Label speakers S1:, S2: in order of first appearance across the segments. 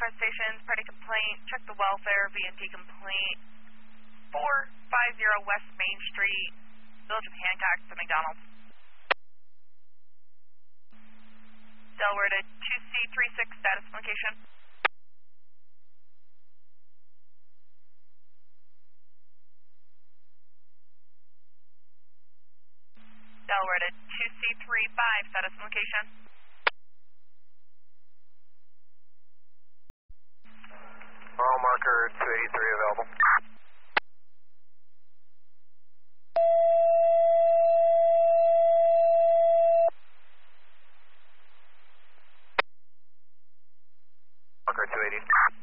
S1: Fire Stations, party complaint, check the welfare, V&D complaint, 450 West Main Street, Village of Hancock to McDonald's. Delaware to 2C36, status location. Delaware to 2C35, status location.
S2: Mile marker 283 available. Marker 280.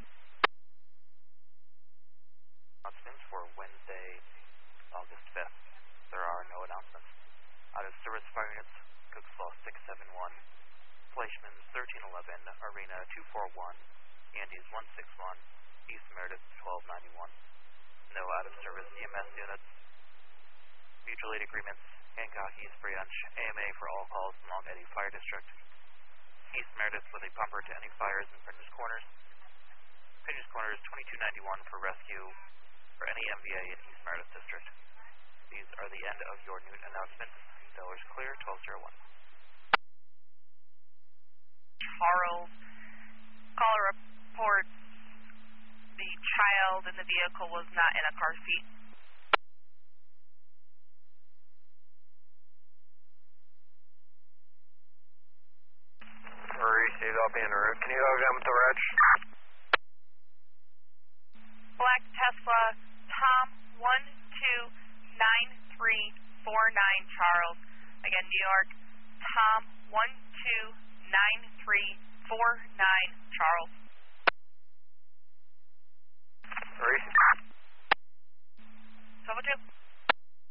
S3: Announcements for Wednesday, August 5th. There are no announcements. Out of service fire units, Cooks Law 671, Fleischman's 1311, Arena 241, Andes 161, East Meredith 1291. No out of service EMS units. Mutual aid agreements, Hancock East Branch, AMA for all calls in Long Eddy Fire District. East Meredith with a pumper to any fires in Pinder's Corners. Pinder's Corners 2291 for rescue for any MVA in East Meredith District. These are the end of your noon announcements. Delaware's clear, 1201.
S1: Charles, caller reports the child in the vehicle was not in a car seat.
S2: Received, I'll be en route. Can you go again with the reg?
S1: Black Tesla, Tom 129349 Charles. Again, New York, Tom 129349 Charles.